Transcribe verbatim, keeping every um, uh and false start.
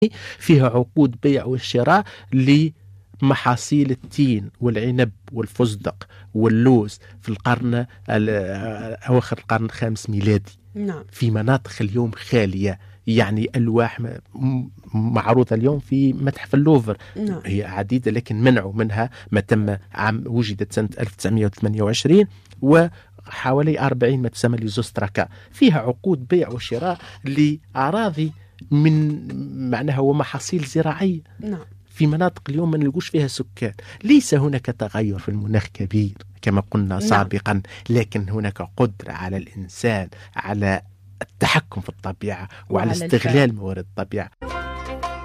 فيها عقود بيع والشراء لمحاصيل التين والعنب والفستق واللوز في القرن أواخر القرن الخامس ميلادي. نعم. في مناطق اليوم خالية، يعني ألواح معروضة اليوم في متحف اللوفر. نعم. هي عديدة لكن منعوا منها ما تم عام وجدت سنة ألف وتسعمائة وثمانية وعشرين، وحوالي أربعين ما تسمى لزوستراكا فيها عقود بيع وشراء لأراضي من معناها ومحاصيل زراعية. نعم. في مناطق اليوم ما نلقوش فيها سكان. ليس هناك تغير في المناخ كبير كما قلنا سابقا، نعم. لكن هناك قدرة على الإنسان على التحكم في الطبيعة وعلى استغلال موارد الطبيعة.